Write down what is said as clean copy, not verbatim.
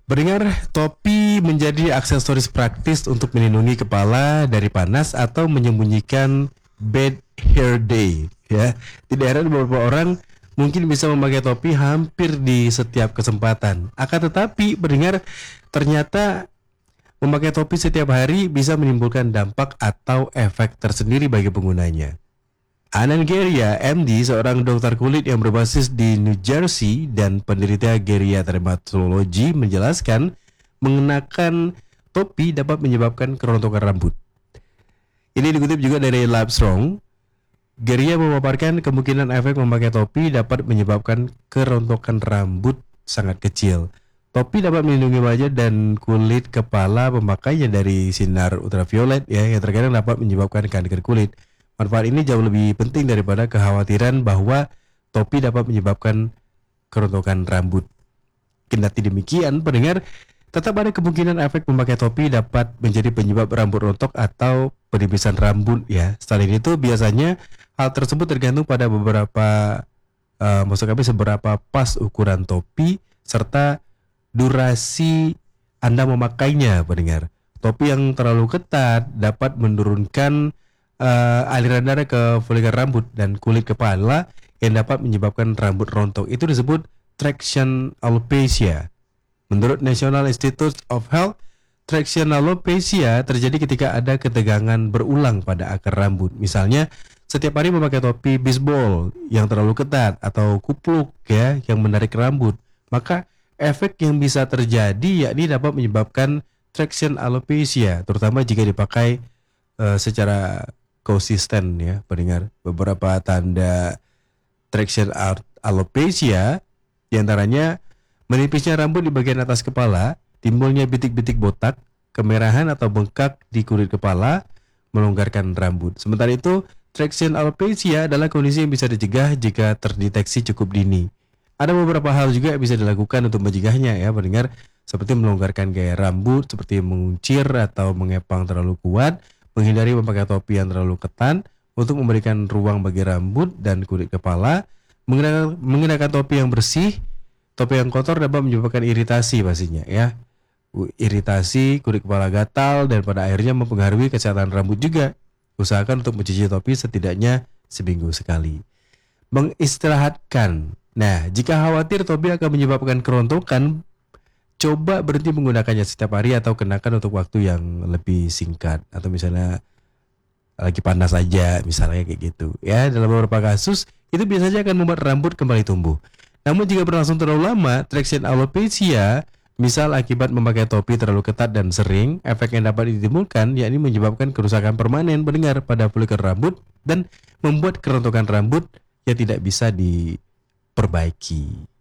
Mendengar topi menjadi aksesoris praktis untuk melindungi kepala dari panas atau menyembunyikan bad hair day. Ya, tidak heran beberapa orang mungkin bisa memakai topi hampir di setiap kesempatan. Akan tetapi, mendengar ternyata memakai topi setiap hari bisa menimbulkan dampak atau efek tersendiri bagi penggunanya. Anand Geria, MD, seorang dokter kulit yang berbasis di New Jersey dan penderita geria dermatologi menjelaskan mengenakan topi dapat menyebabkan kerontokan rambut. Ini dikutip juga dari Livestrong. Geria memaparkan kemungkinan efek memakai topi dapat menyebabkan kerontokan rambut sangat kecil. Topi dapat melindungi wajah dan kulit kepala pemakainya dari sinar ultraviolet ya yang terkadang dapat menyebabkan kanker kulit. Manfaat ini jauh lebih penting daripada kekhawatiran bahwa topi dapat menyebabkan kerontokan rambut. Kendati demikian, pendengar, tetap ada kemungkinan efek memakai topi dapat menjadi penyebab rambut rontok atau penipisan rambut ya. Selain itu, biasanya hal tersebut tergantung pada maksud kami seberapa pas ukuran topi serta durasi Anda memakainya, pendengar. Topi yang terlalu ketat dapat menurunkan aliran darah ke folikel rambut dan kulit kepala yang dapat menyebabkan rambut rontok. Itu disebut traction alopecia. Menurut National Institute of Health, traction alopecia terjadi ketika ada ketegangan berulang pada akar rambut. Misalnya, setiap hari memakai topi baseball yang terlalu ketat atau kupluk ya yang menarik rambut, maka efek yang bisa terjadi yakni dapat menyebabkan traction alopecia, terutama jika dipakai secara konsisten ya, pendengar. Beberapa tanda traction alopecia diantaranya menipisnya rambut di bagian atas kepala, timbulnya bintik-bintik botak, kemerahan atau bengkak di kulit kepala, melonggarkan rambut. Sementara itu, traction alopecia adalah kondisi yang bisa dicegah jika terdeteksi cukup dini. Ada beberapa hal juga yang bisa dilakukan untuk mencegahnya ya, pendengar, seperti melonggarkan gaya rambut, seperti menguncir atau mengepang terlalu kuat, menghindari memakai topi yang terlalu ketat untuk memberikan ruang bagi rambut dan kulit kepala, mengenakan topi yang bersih. Topi yang kotor dapat menyebabkan iritasi pastinya ya. Iritasi, kulit kepala gatal, dan pada akhirnya mempengaruhi kesehatan rambut juga. Usahakan untuk mencuci topi setidaknya seminggu sekali. Mengistirahatkan. Nah, jika khawatir topi akan menyebabkan kerontokan, coba berhenti menggunakannya setiap hari atau kenakan untuk waktu yang lebih singkat. Atau misalnya lagi panas saja, misalnya kayak gitu. Ya, dalam beberapa kasus, itu biasanya akan membuat rambut kembali tumbuh. Namun jika berlangsung terlalu lama, traction alopecia, misal akibat memakai topi terlalu ketat dan sering, efek yang dapat ditimbulkan yakni menyebabkan kerusakan permanen pendengar pada folikel rambut dan membuat kerontokan rambut yang tidak bisa diperbaiki.